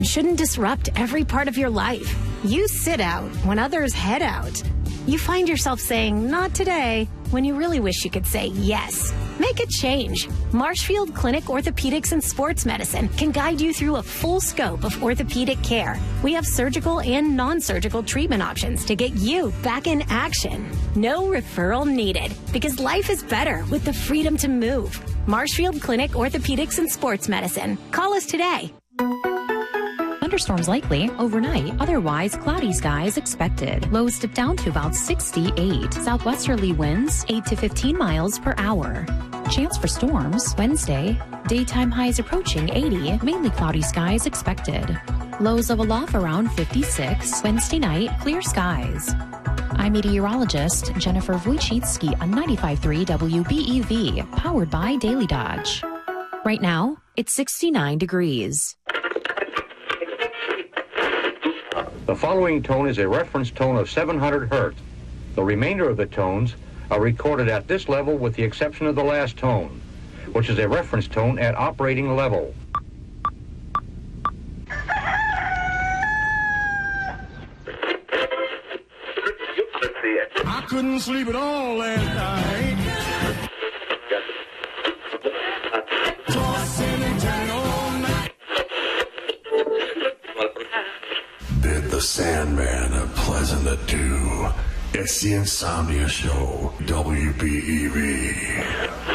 shouldn't disrupt every part of your life. You sit out when others head out. You find yourself saying, not today, when you really wish you could say yes. Make a change. Marshfield Clinic Orthopedics and Sports Medicine can guide you through a full scope of orthopedic care. We have surgical and non-surgical treatment options to get you back in action. No referral needed, because life is better with the freedom to move. Marshfield Clinic Orthopedics and Sports Medicine. Call us today. Thunderstorms likely overnight, otherwise cloudy skies expected. Lows dip down to about 68. Southwesterly winds 8 to 15 miles per hour. Chance for storms Wednesday. Daytime highs approaching 80. Mainly cloudy skies expected. Lows level off around 56. Wednesday night, clear skies. I'm meteorologist Jennifer Wojcicki on 95.3 WBEV, powered by Daily Dodge. Right now, it's 69 degrees. The following tone is a reference tone of 700 hertz. The remainder of the tones are recorded at this level with the exception of the last tone, which is a reference tone at operating level. I couldn't sleep at all last night. Bid the Sandman a pleasant adieu. It's the Insomnia Show, WBEV.